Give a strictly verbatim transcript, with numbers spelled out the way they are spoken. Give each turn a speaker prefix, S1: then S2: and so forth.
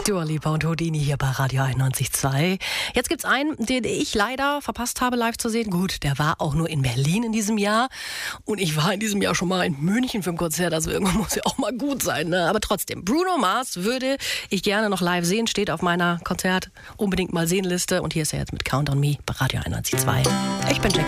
S1: Dua Lipa und Houdini hier bei Radio einundneunzig Komma zwei. Jetzt gibt's einen, den ich leider verpasst habe, live zu sehen. Gut, der war auch nur in Berlin in diesem Jahr. Und ich war in diesem Jahr schon mal in München für ein Konzert. Also irgendwann muss ja auch mal gut sein. Ne? Aber trotzdem, Bruno Mars würde ich gerne noch live sehen. Steht auf meiner Konzert unbedingt mal sehen Liste. Und hier ist er jetzt mit Count on Me bei Radio einundneunzig Komma zwei. Ich bin Jack.